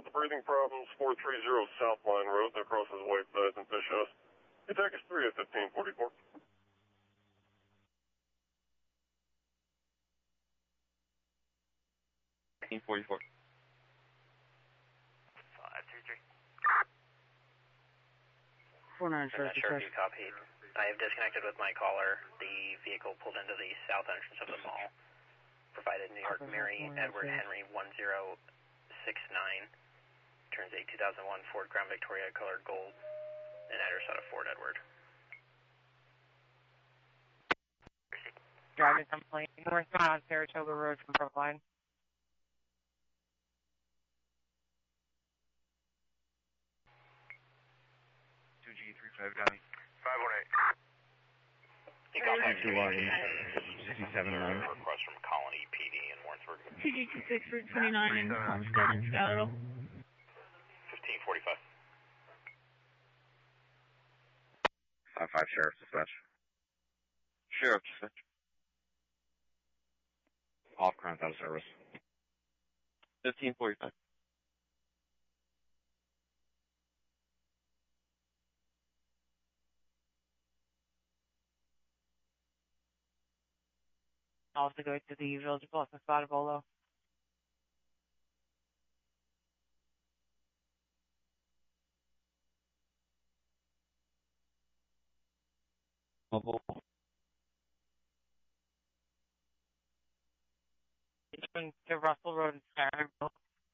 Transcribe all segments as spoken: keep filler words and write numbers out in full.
about the breathing problems, four three zero South Line Road that crosses White Thighs and Fish House. Attack is three at fifteen forty-four. fifteen forty-four. five three three. four nine, Not sure if you copied. I have disconnected with my caller. The vehicle pulled into the south entrance of the mall. Provided New York Mary Edward Henry one zero six nine. Turns a two thousand one Ford Crown Victoria colored gold. And address out of Fort Edward. Driving complaint northbound on Saratoga Road from Brookline. two G three five got me. five one eight. two one, sixty-seven around. Request from Colony P D in Warrensburg. two G two six Route twenty-nine in Homestead and Seattle. fifteen forty-five. five five Sheriff Dispatch. Sheriff Dispatch. Off crimes out of service. fifteen forty-five. Also go to the Village of Boston Spot of Bolo. Mobile. Between the Russell Road and Saratoga.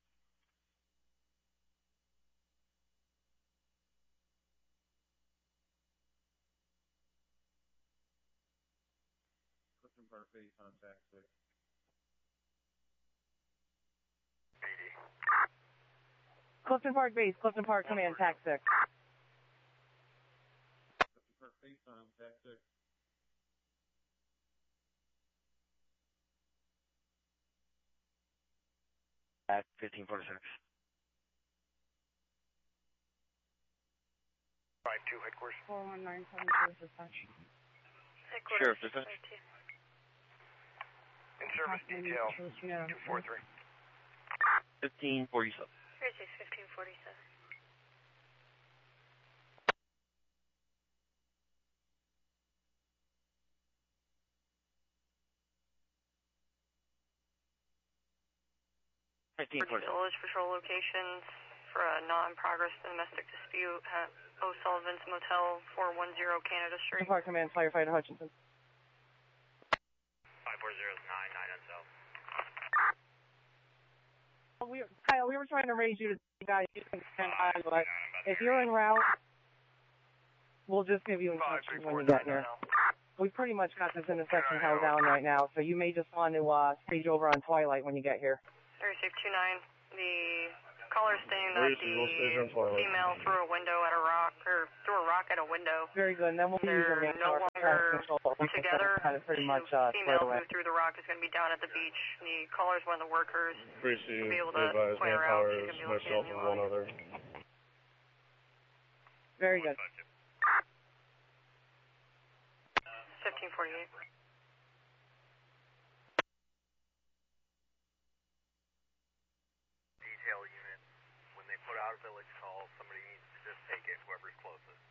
Clifton Park Base on tax six. P D. Clifton Park Base, Clifton Park Command, tax six. Clifton Park Base on tax six. At fifteen forty-six. five two headquarters. four one nine seven two dispatch. Sheriff Dispatch. In service detail two four three. fifteen forty-seven. Here's his fifteen forty-seven. fifteen forty-seven. Village patrol locations for a non-progress domestic dispute at O'Sullivan's Motel, four one zero Canada Street. Clifton Park Command, Firefighter Hutchinson. five four zero nine nine on south. We, Kyle, we were trying to raise you to you guys. You can stand by, but if you're en route, we'll just give you instructions when you get here. We pretty much got this intersection held down right now, so you may just want to uh, stage over on Twilight when you get here. Receive two nine. The caller stating that Raise your station on the Twilight. female threw a window at a rock, or threw a rock at a window. Very good. And then we'll use your They're no manpower longer control. together. Kind of pretty The much uh, female squared away. who threw the rock is going to be down at the beach. The caller's one of the workers. Appreciate Be able to advise point her out. manpower She's is gonna be able to myself get and you one on. other. Very good. fifteen forty-eight. Detail unit. When they put out a village call, somebody needs to just take it, whoever's closest.